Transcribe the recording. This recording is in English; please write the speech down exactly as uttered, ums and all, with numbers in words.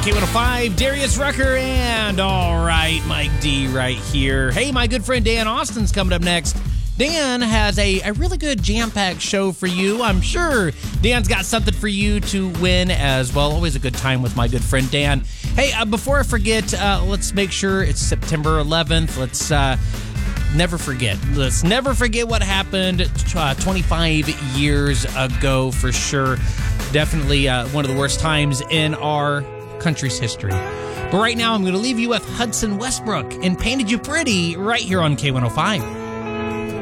K one oh five, Darius Rucker, and all right, Mike D right here. Hey, my good friend Dan Austin's coming up next. Dan has a, a really good jam-packed show for you. I'm sure Dan's got something for you to win as well. Always a good time with my good friend Dan. Hey, uh, before I forget, uh, let's make sure it's September eleventh. Let's uh, never forget. Let's never forget what happened uh, twenty-five years ago for sure. Definitely uh, one of the worst times in our country's history. But right now, I'm going to leave you with Hudson Westbrook and Painted You Pretty right here on K one oh five.